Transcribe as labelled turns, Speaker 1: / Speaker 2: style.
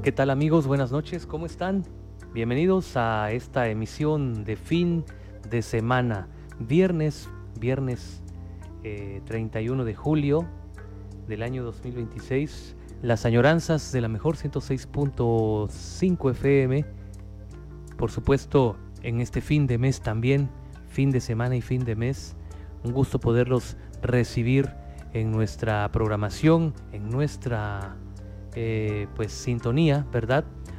Speaker 1: ¿Qué tal amigos? Buenas noches, ¿cómo están? Bienvenidos a esta emisión de fin de semana, viernes 31 de julio del año 2026. Las añoranzas de la mejor 106.5 FM, por supuesto en este fin de mes también, fin de semana y fin de mes. Un gusto poderlos recibir en nuestra programación, en nuestra sintonía, ¿verdad?